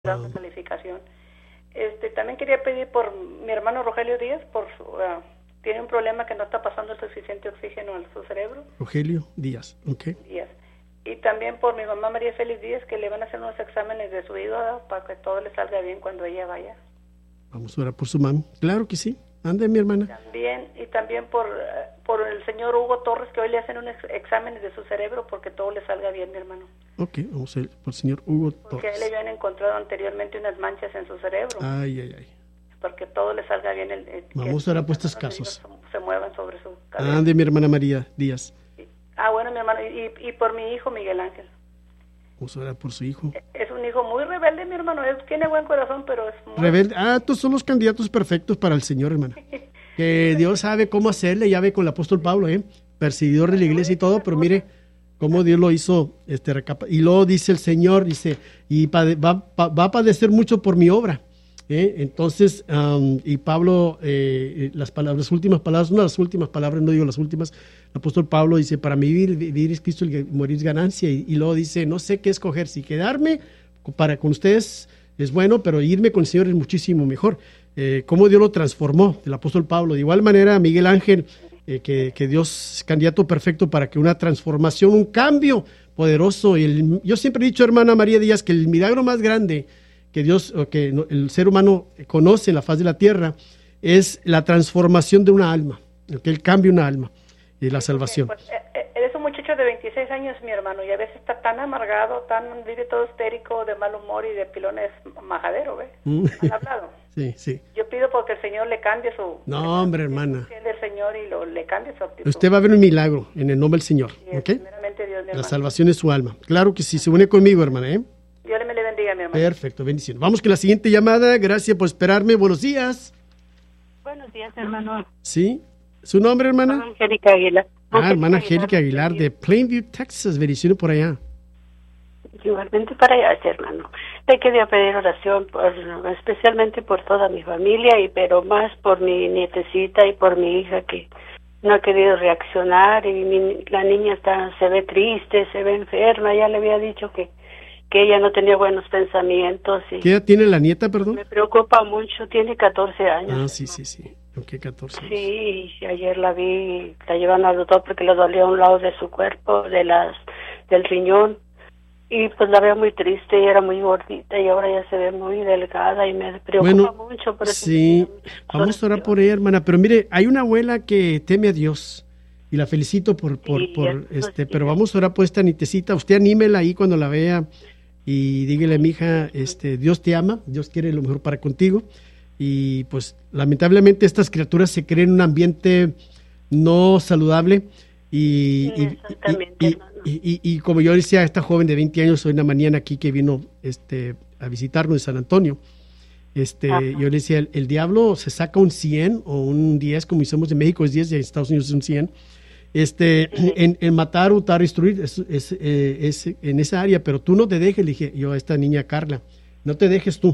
la calificación. También quería pedir por mi hermano Rogelio Díaz, tiene un problema que no está pasando el suficiente oxígeno a su cerebro. Rogelio Díaz, ok. Díaz. Y también por mi mamá María Félix Díaz, que le van a hacer unos exámenes de su hígado para que todo le salga bien cuando ella vaya. Vamos a orar por su mami. Claro que sí. Ande, mi hermana. También por el señor Hugo Torres, que hoy le hacen unos exámenes de su cerebro porque todo le salga bien, mi hermano. Ok, vamos a ir por el señor Hugo Torres. Porque a él le habían encontrado anteriormente unas manchas en su cerebro. Ay. Porque todo le salga bien. Vamos a orar por estos casos. Se muevan sobre su cabeza. Ande, mi hermana María Díaz. Bueno, mi hermano, y por mi hijo Miguel Ángel. Vamos a orar por su hijo. Es un hijo muy rebelde, mi hermano. Él tiene buen corazón, pero es muy... Rebelde. Estos son los candidatos perfectos para el Señor, hermana. Que Dios sabe cómo hacerle, ya ve con el apóstol Pablo, perseguidor de la iglesia y todo, pero mire cómo Dios lo hizo. Y luego dice el Señor, va a padecer mucho por mi obra. Entonces, y Pablo, las últimas palabras, una de las últimas palabras, no digo las últimas, el apóstol Pablo dice, para mí vivir es Cristo y morir es ganancia, y luego dice, no sé qué escoger, si quedarme con ustedes es bueno, pero irme con el Señor es muchísimo mejor. Cómo Dios lo transformó, el apóstol Pablo. De igual manera, Miguel Ángel, que Dios es candidato perfecto para que una transformación, un cambio poderoso. Yo siempre he dicho, hermana María Díaz, que el milagro más grande que Dios, que el ser humano conoce en la faz de la tierra, es la transformación de una alma, que Él cambie una alma y la salvación. Pues, eres un muchacho de 26 años, mi hermano, y a veces está tan amargado, vive todo histérico, de mal humor y de pilones majadero, ¿ves? Mal hablado. Sí. Yo pido porque el Señor le cambie su... No, hombre, hermana. Del Señor y le cambie su actitud. Usted va a ver un milagro en el nombre del Señor, ¿ok? Primeramente Dios, mi hermano. La salvación es su alma. Claro que sí, se une conmigo, hermana, Dios le bendiga, mi hermano. Perfecto, bendición. Vamos con la siguiente llamada. Gracias por esperarme. Buenos días. Buenos días, hermano. ¿Sí? ¿Su nombre, hermana? Angélica Aguilar. Hermana Angélica Aguilar de Plainview, Texas. Bendiciones por allá. Igualmente para allá, hermano. Te quería pedir oración, especialmente por toda mi familia, pero más por mi nietecita y por mi hija que no ha querido reaccionar, y la niña se ve triste, se ve enferma. Ya le había dicho que ella no tenía buenos pensamientos. Y ¿qué edad tiene la nieta, perdón? me preocupa mucho, tiene 14 años. Sí. Ok, 14 años. Sí, ayer la vi, la llevan al doctor porque le dolía un lado de su cuerpo, del riñón, y pues la veo muy triste, y era muy gordita, y ahora ya se ve muy delgada, y me preocupa mucho. Por eso sí, vamos a orar por ella, hermana, pero mire, hay una abuela que teme a Dios, y la felicito pero vamos a orar por esta nietecita. Usted anímela ahí cuando la vea, y dígale, mija, Dios te ama, Dios quiere lo mejor para contigo. Y pues lamentablemente estas criaturas se creen en un ambiente no saludable, y como yo decía a esta joven de 20 años hoy en la mañana aquí que vino a visitarnos de San Antonio, yo le decía, el diablo se saca un 100 o un 10, como hicimos en México es 10 y en Estados Unidos es un 100, en matar, hurtar, destruir, es en esa área, pero tú no te dejes, le dije yo a esta niña Carla, no te dejes tú.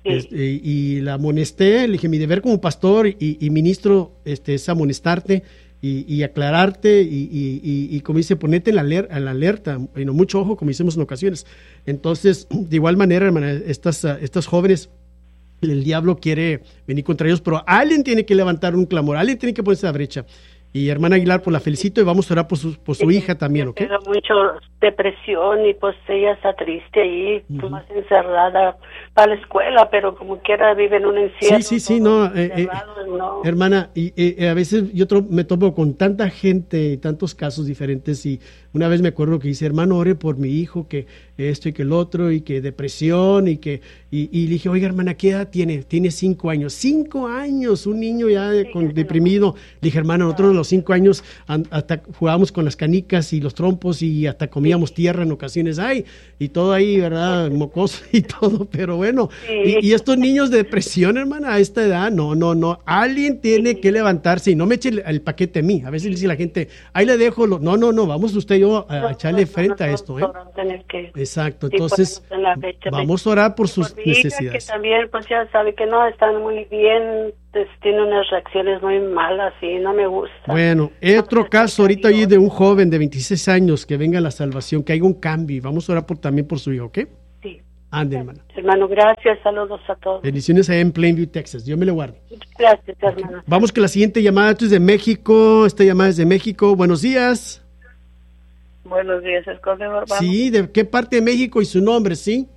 Y la amonesté, le dije, mi deber como pastor y ministro es amonestarte y aclararte y como dice, ponerte en la alerta, y no mucho ojo, como hicimos en ocasiones. Entonces, de igual manera, hermana, estas jóvenes, el diablo quiere venir contra ellos, pero alguien tiene que levantar un clamor, alguien tiene que ponerse a la brecha. Y hermana Aguilar, pues la felicito y vamos a orar por su hija también, ¿ok? Tengo mucho depresión y pues ella está triste ahí, más encerrada para la escuela, pero como quiera vive en un encierro. Sí, no, hermana, y a veces yo me topo con tanta gente, tantos casos diferentes, y una vez me acuerdo que dice, hermano, ore por mi hijo, que esto y que el otro, y que depresión, y le dije, oiga, hermana, ¿qué edad tiene? Tiene 5 años. 5 años, un niño ya deprimido. Le dije, hermano, nosotros a los 5 años hasta jugábamos con las canicas y los trompos y hasta comíamos tierra en ocasiones, y todo ahí, ¿verdad? Mocoso y todo, pero bueno. Y estos niños de depresión, hermana, a esta edad, no, alguien tiene que levantarse y no me eche el paquete a mí. A veces dice la gente, ahí le dejo, no, vamos usted y yo a echarle frente a esto, Exacto, entonces vamos a orar por sus necesidades. Que también, pues ya sabe que no están muy bien, tiene unas reacciones muy malas y no me gusta. Bueno, otro caso ahorita ahí de un joven de 26 años que venga a la salvación, que haya un cambio, y vamos a orar también por su hijo, ¿ok? Sí. Ande, hermano. Hermano, gracias, saludos a todos. Bendiciones allá en Plainview, Texas. Dios me lo guarde. Gracias, hermano. Vamos con la siguiente llamada. Esto es de México. Esta llamada es de México. Buenos días. Buenos días, ¿es conmigo, hermano? Sí, ¿de qué parte de México y su nombre, sí?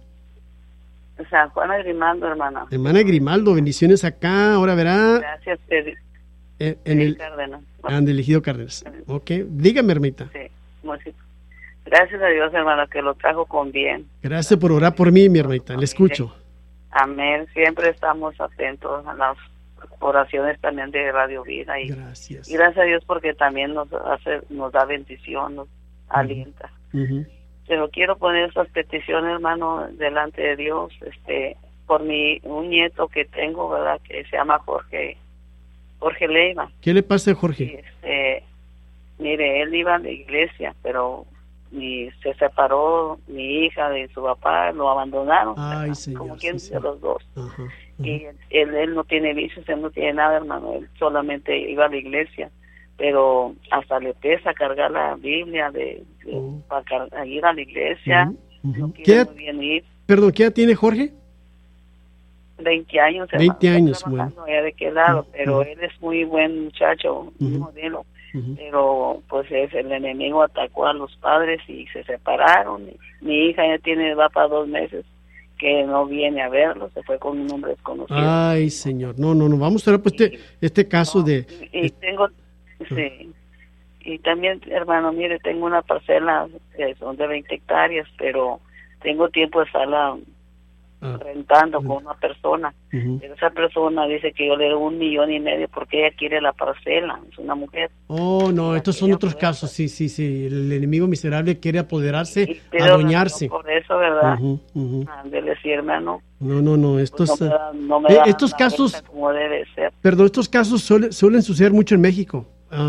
San Juana Grimaldo, hermano. Hermana Grimaldo, bendiciones acá. Ahora verá. Gracias, En el Cárdenas. Elegido Cárdenas. Ok, dígame, hermanita. Sí, gracias a Dios, hermano, que lo trajo con bien. Gracias por orar por mí, mi hermanita. Le escucho. Amén. Siempre estamos atentos a las oraciones también de Radio Vida. Y gracias. Y gracias a Dios porque también nos da bendición, nos alienta. Pero quiero poner estas peticiones, hermano, delante de Dios, por un nieto que tengo, ¿verdad? Que se llama Jorge Leiva. ¿Qué le pasa a Jorge? Y, mire, él iba a la iglesia, pero se separó mi hija de su papá, lo abandonaron. Ay, señor, como quien sí, de los dos. Ajá. Y él no tiene vicios, él no tiene nada, hermano, él solamente iba a la iglesia, pero hasta le pesa cargar la Biblia para ir a la iglesia. No quiere muy bien ir. Perdón, ¿qué edad tiene Jorge? 20 años. 20 años, bueno. Ya de qué lado, pero él es muy buen muchacho, un modelo. Pero pues el enemigo atacó a los padres y se separaron. Mi hija ya va para 2 meses que no viene a verlo, se fue con un hombre desconocido. Ay, señor, no, vamos a ver pues este caso de... Sí, y también, hermano, mire, tengo una parcela que son de 20 hectáreas, pero tengo tiempo de estarla rentando con una persona. Pero esa persona dice que yo le doy 1.5 millones porque ella quiere la parcela, es una mujer. Oh, no, estos son otros casos, sí, el enemigo miserable quiere apoderarse, adueñarse. Por eso, ¿verdad? Ándele, sí, hermano. No, estos, pues no me da estos casos, como debe ser. Perdón, estos casos suelen suceder mucho en México.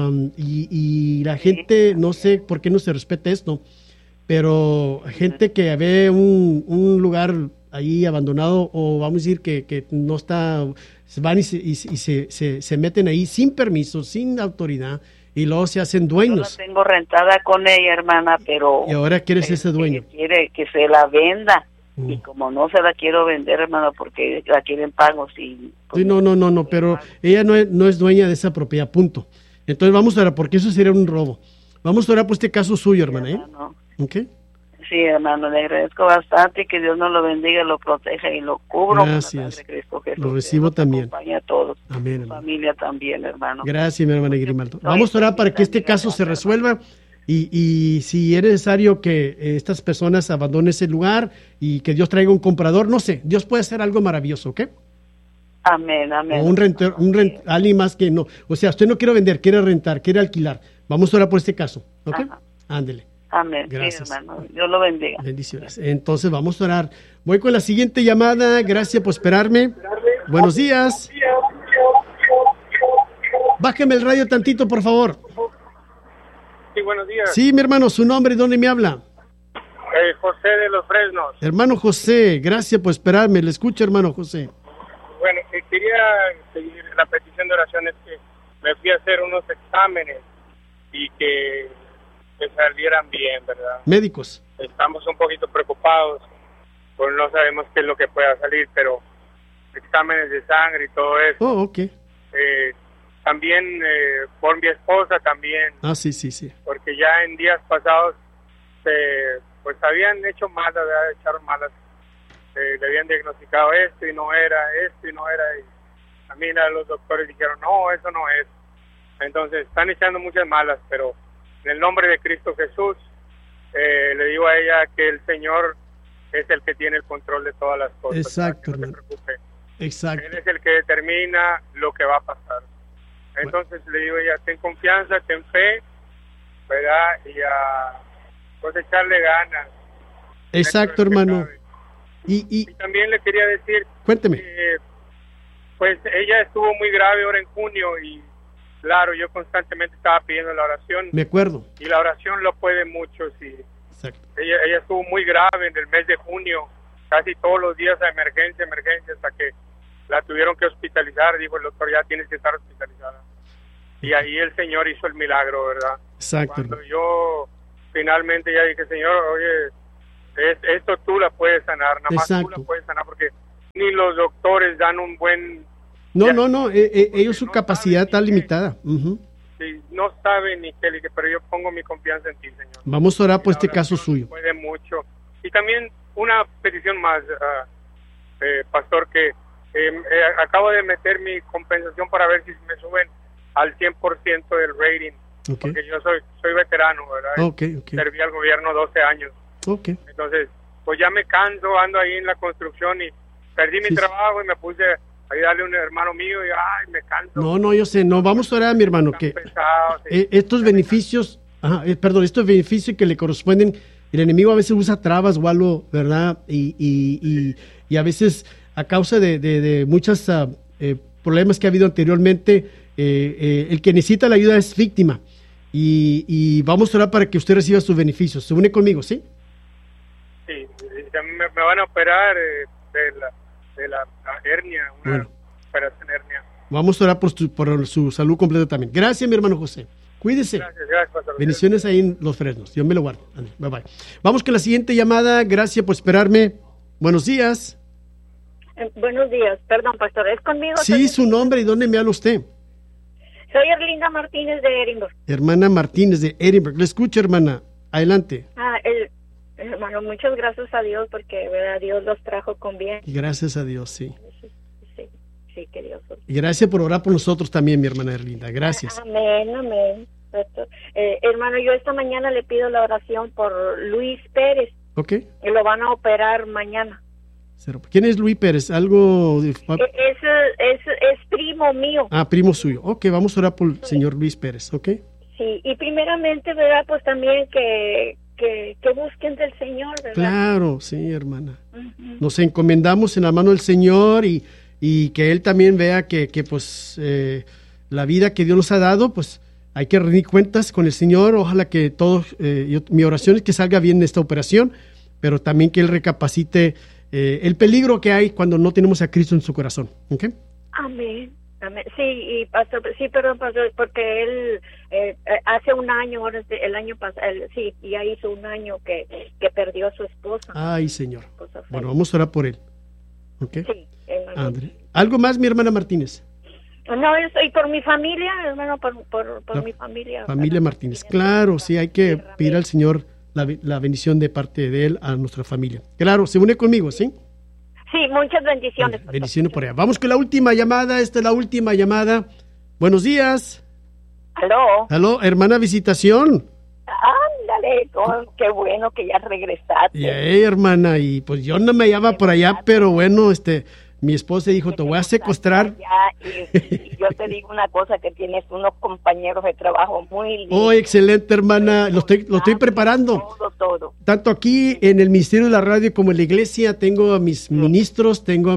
Y la gente, no sé por qué no se respeta esto, pero gente que ve un lugar ahí abandonado, o vamos a decir que no está, van y se meten ahí sin permiso, sin autoridad, y luego se hacen dueños. Yo la tengo rentada con ella, hermana, pero... Y ahora quieres ese dueño. Quiere que se la venda, y como no se la quiero vender, hermana, porque la quieren pagos y... Sí, no, pero ella no es dueña de esa propiedad, punto. Entonces vamos a ver, porque eso sería un robo. Vamos a orar por este caso suyo, hermana, ¿eh? ¿Okay? Sí, hermano, le agradezco bastante, que Dios nos lo bendiga, lo proteja y lo cubra. Gracias. Cristo Jesús. Lo recibo también. Acompaña a todos. Amén. Familia también, hermano. Gracias, mi hermana Grimaldo. Vamos a orar para que este caso se resuelva y si es necesario que estas personas abandonen ese lugar y que Dios traiga un comprador, no sé, Dios puede hacer algo maravilloso, ¿ok? Amén. O alguien más que no. O sea, usted no quiere vender, quiere rentar, quiere alquilar. Vamos a orar por este caso, ¿ok? Ándele. Amén. Gracias. Sí, hermano. Dios lo bendiga. Bendiciones. Entonces vamos a orar. Voy con la siguiente llamada. Gracias por esperarme. Buenos días. Bájeme el radio tantito, por favor. Sí, buenos días. Sí, mi hermano, su nombre y dónde me habla. José de Los Fresnos. Hermano José, gracias por esperarme. Le escucho, hermano José. Bueno, quería seguir la petición de oración, es que me fui a hacer unos exámenes y que salieran bien, ¿verdad? Médicos. Estamos un poquito preocupados, pues no sabemos qué es lo que pueda salir, pero exámenes de sangre y todo eso. Oh, ok. También por mi esposa también. Ah, sí. Porque ya en días pasados pues habían hecho malas, ¿verdad? Echaron malas. Le habían diagnosticado esto y no era, y a mí los doctores dijeron, no, eso no es. Entonces están echando muchas malas, pero en el nombre de Cristo Jesús le digo a ella que el Señor es el que tiene el control de todas las cosas. Exacto, no hermano. se preocupe. Exacto. Él es el que determina lo que va a pasar. Entonces le digo a ella, ten confianza, ten fe, ¿verdad? Y pues echarle ganas. Exacto, hermano. Y también le quería decir, cuénteme. Pues ella estuvo muy grave ahora en junio y claro, yo constantemente estaba pidiendo la oración. Me acuerdo. Y la oración lo puede mucho, sí. Exacto. Ella estuvo muy grave en el mes de junio, casi todos los días a emergencia, hasta que la tuvieron que hospitalizar. Dijo el doctor, ya tienes que estar hospitalizada. Y ahí el Señor hizo el milagro, ¿verdad? Exacto. Cuando yo finalmente ya dije, Señor, oye, esto tú la puedes sanar, nada más Exacto. tú la puedes sanar, porque ni los doctores dan un buen... No, ellos su capacidad está limitada. Uh-huh. Sí, no saben ni qué, pero yo pongo mi confianza en ti, Señor. Vamos a orar por La este caso oración suyo. puede mucho. Y también una petición más, pastor, que acabo de meter mi compensación para ver si me suben al 100% del rating, Okay. porque yo soy veterano, ¿verdad? Okay. Serví al gobierno 12 años. Okay. Entonces, pues ya me canso, ando ahí en la construcción y perdí mi trabajo y me puse a ayudarle a un hermano mío y ay, me canso. No, yo sé, no, vamos a orar, mi hermano, que estos beneficios, estos beneficios que le corresponden, el enemigo a veces usa trabas o algo, ¿verdad? Y a veces a causa de muchos problemas que ha habido anteriormente, el que necesita la ayuda es víctima. Y vamos a orar para que usted reciba sus beneficios. ¿Se une conmigo, sí? Sí, me van a operar de la hernia, una operación hernia. Vamos a orar por su salud completa también. Gracias, mi hermano José. Cuídese. Gracias, pastor. Bendiciones ahí en Los Fresnos. Dios me lo guarde. Bye, bye. Vamos con la siguiente llamada. Gracias por esperarme. Buenos días. Buenos días. Perdón, pastor, ¿es conmigo? Sí, su nombre y dónde me habla usted. Soy Erlinda Martínez de Edinburgh. Hermana Martínez de Edinburgh. Le escucho, hermana. Adelante. Hermano, muchas gracias a Dios porque, ¿verdad? Dios los trajo con bien. Gracias a Dios, sí. Sí, que Dios. Y gracias por orar por nosotros también, mi hermana Erlinda. Gracias. Amén. Hermano, yo esta mañana le pido la oración por Luis Pérez. Ok. Y lo van a operar mañana. ¿Quién es Luis Pérez? ¿Algo de... Es primo mío. Primo suyo. Ok, vamos a orar por el señor Luis Pérez, ok. Sí, y primeramente, ¿verdad? Pues también que busquen del Señor, ¿verdad? Claro, sí, hermana. Nos encomendamos en la mano del Señor y que Él también vea que pues la vida que Dios nos ha dado, pues hay que rendir cuentas con el Señor. Ojalá que todos, mi oración es que salga bien esta operación, pero también que Él recapacite el peligro que hay cuando no tenemos a Cristo en su corazón, ¿ok? Amén. Sí, y pastor, perdón, pastor, porque él hace un año, el año pasado, sí, ya hizo un año que perdió a su esposa. Ay, Señor. Bueno, vamos a orar por él. ¿Ok? Sí, André. ¿Algo más, mi hermana Martínez? No, y por mi familia, hermano, por mi familia. Familia Martínez. Claro, sí, hay que pedir al Señor la bendición de parte de Él a nuestra familia. Claro, se une conmigo, ¿sí? Sí, muchas bendiciones. Bendiciones por allá. Vamos con la última llamada. Esta es la última llamada. Buenos días. Aló, hermana Visitación. Ándale, qué bueno que ya regresaste. Hermana, y pues yo no me hallaba por allá, pero bueno, mi esposa dijo, te voy a secuestrar. Y yo te digo una cosa, que tienes unos compañeros de trabajo muy lindos. Oh, excelente, hermana. Lo estoy preparando. Todo. Tanto aquí en el Ministerio de la Radio como en la iglesia, tengo a mis ministros, tengo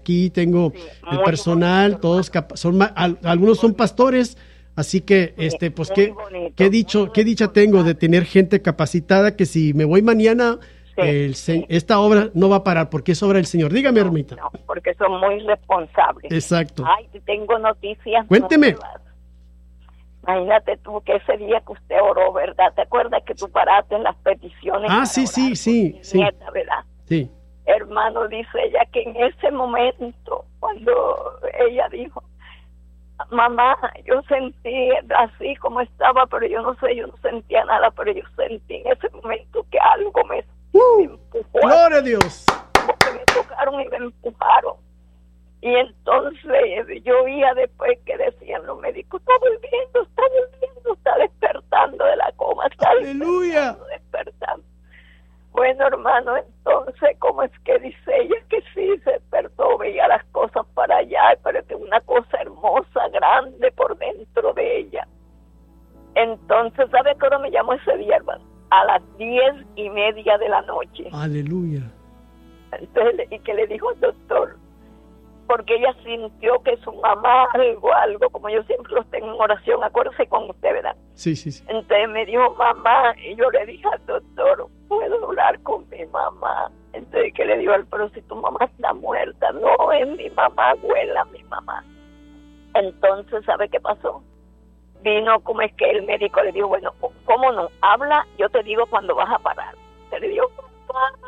el personal, todos algunos son pastores, así que pues qué dicha tengo de tener gente capacitada, que si me voy mañana, esta obra no va a parar porque es obra del Señor. Dígame, ermita. No, porque son muy responsables. Exacto. Ay, tengo noticias. Cuénteme. Imagínate tú que ese día que usted oró, ¿verdad? ¿Te acuerdas que tú paraste en las peticiones? Sí. Nieta, ¿verdad? Sí. Hermano, dice ella que en ese momento, cuando ella dijo, mamá, yo sentí así como estaba, pero yo no sentía nada, pero yo sentí en ese momento que algo me empujó. ¡Gloria a Dios! Como que me tocaron y me empujaron. Y entonces yo oía después que decían los médicos, está volviendo, está despertando de la coma, ¡Aleluya! despertando. Bueno, hermano, entonces, ¿cómo es que dice ella que sí se despertó, veía las cosas para allá, pero que una cosa hermosa, grande por dentro de ella? Entonces, ¿sabe qué hora me llamó ese día, hermano? A las 10:30 de la noche. ¡Aleluya! Entonces, y que le dijo al doctor, porque ella sintió que su mamá algo, como yo siempre los tengo en oración, acuérdese con usted, ¿verdad? Sí. Entonces me dijo mamá, y yo le dije al doctor, ¿puedo hablar con mi mamá? Entonces que le dijo al pero si tu mamá está muerta. No, es mi mamá, abuela, mi mamá. Entonces, ¿sabe qué pasó? Vino, como es que el médico le dijo, bueno, ¿cómo no? Habla, yo te digo cuando vas a parar. Se le dijo, papá,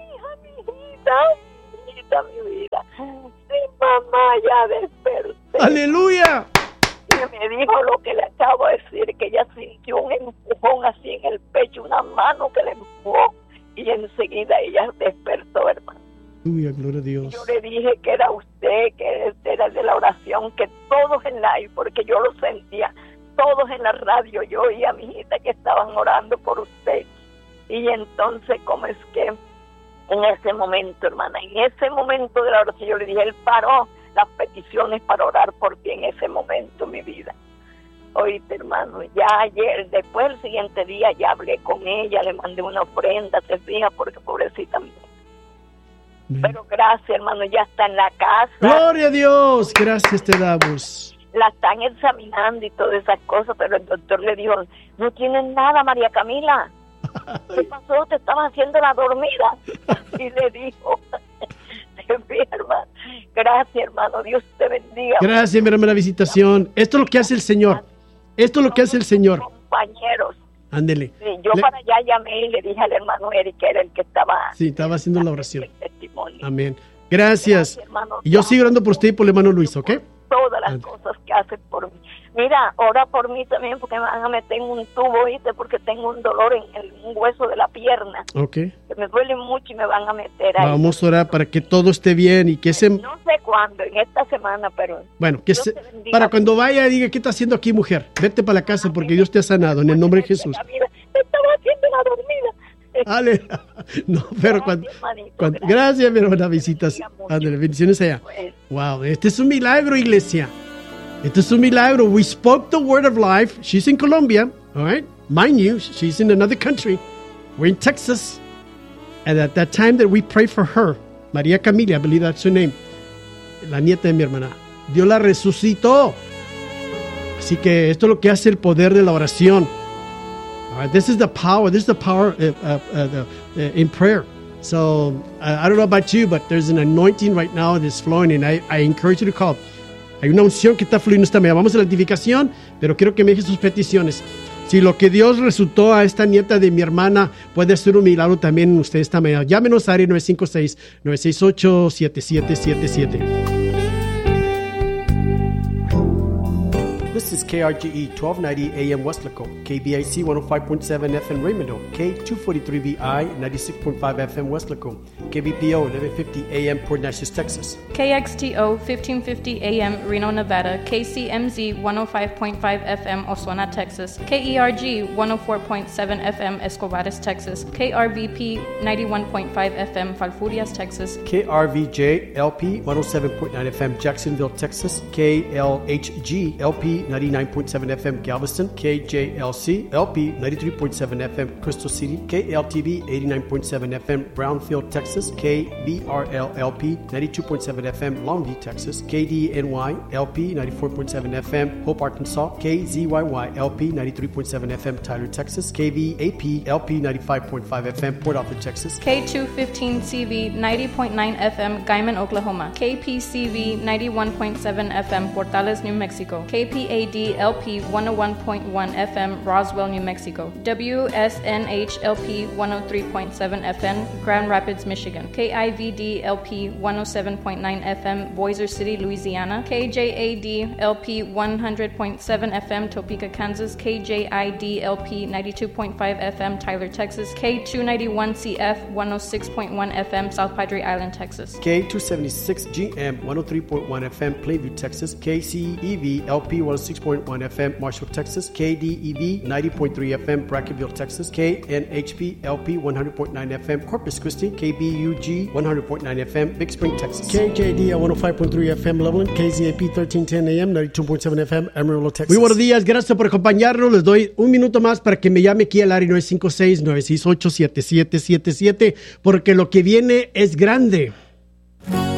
mijita, mi vida. Sí, mamá, ya desperté. ¡Aleluya! Y me dijo lo que le acabo de decir, que ella sintió un empujón así en el pecho, una mano que le empujó, y enseguida ella despertó, hermano. Aleluya, gloria a Dios. Yo le dije que era usted, que era de la oración, que todos en live, porque yo lo sentía, todos en la radio, yo oía a mi hijita que estaban orando por usted. Y entonces, ¿cómo es que en ese momento, hermana, en ese momento de la oración, yo le dije, él paró las peticiones para orar por ti en ese momento, mi vida. Oíste, hermano, ya ayer, después el siguiente día, ya hablé con ella, le mandé una ofrenda, te fijas, porque pobrecita mía. Pero gracias, hermano, ya está en la casa. Gloria a Dios, gracias te damos. La están examinando y todas esas cosas, pero el doctor le dijo, no tienen nada, María Camila. ¿Qué pasó? Te estaban haciendo la dormida. Y le dijo, hermano, gracias, hermano, Dios te bendiga. Gracias, mi hermana Visitación. Esto es lo que hace el Señor. Esto es lo que hace el Señor. Compañeros. Ándele. Sí, yo para allá llamé y le dije al hermano Eric, que era el que estaba... Sí, estaba haciendo la oración. Testimonio. Amén. Gracias. Hermano, Y yo sigo orando por usted y por el hermano Luis, ¿ok? Todas las cosas que hace por mí. Mira, ora por mí también porque me van a meter en un tubo, ¿viste? Porque tengo un dolor en un hueso de la pierna. Ok. Que me duele mucho y me van a meter ahí. Vamos a orar para que todo esté bien y que ese... No sé cuándo, en esta semana, pero... Bueno, que para cuando vaya diga, ¿qué está haciendo aquí, mujer? Vete para la casa porque Dios te ha sanado en el nombre de Jesús. Te estaba haciendo una dormida. Ale. No, pero gracias, mi hermana Visitas. Ándale, bendiciones allá. Wow, este es un milagro, iglesia. Este es un milagro. We spoke the word of life. She's in Colombia, all right? Mind you, she's in another country. We're in Texas. And at that time that we prayed for her, María Camila, I believe that's her name, la nieta de mi hermana, Dios la resucitó. Así que esto es lo que hace el poder de la oración. All right, this is the power. This is the power in prayer. So I don't know about you, but there's an anointing right now that's flowing, and I encourage you to call. Hay una unción que está fluyendo esta mañana. Vamos a la edificación, pero quiero que me deje sus peticiones. Si lo que Dios resultó a esta nieta de mi hermana puede ser un milagro también en usted esta mañana. Llámenos a área 956-968-7777. This is KRGE 1290 AM Westlaco, KBIC 105.7 FM Raymond, K243VI 96.5 FM Westlaco, KBPO 1150 AM Port Neches, Texas, KXTO 1550 AM Reno, Nevada, KCMZ 105.5 FM Osuna, Texas, KERG 104.7 FM Escobares, Texas, KRVP 91.5 FM Falfurrias, Texas, KRVJ LP 107.9 FM Jacksonville, Texas, KLHG LP 99.7 FM Galveston, KJLC LP 93.7 FM Crystal City, KLTV 89.7 FM Brownfield, Texas, KBRL LP 92.7 FM Longview, Texas, KDNY LP 94.7 FM Hope, Arkansas, KZYY LP 93.7 FM Tyler, Texas, KVAP LP 95.5 FM Port Arthur, Texas, K215CV 90.9 FM Guyman, Oklahoma, KPCV 91.7 FM Portales, New Mexico, KPAD LP 101.1 FM Roswell, New Mexico, WSNH LP 103.7 FM Grand Rapids, Michigan, KIVD LP 107.9 FM Boiler City, Louisiana, KJAD LP 100.7 FM Topeka, Kansas, KJID LP 92.5 FM Tyler, Texas, K291CF 106.1 FM South Padre Island, Texas, K276GM 103.1 FM Plainview, Texas, KCEV LP 106.1 FM Marshall, Texas, KDEV 90.3 FM Brackenville, Texas, KNHP LP 100.9 FM Corpus Christi, KBUG 100.9 FM Big Spring, Texas, KJD 105.3 FM Loveland, KZAP 1310 AM 92.7 FM Amarillo, Texas. Muy buenos días, gracias por acompañarnos. Les doy un minuto más para que me llame aquí al área 956-968-7777 porque lo que viene es grande.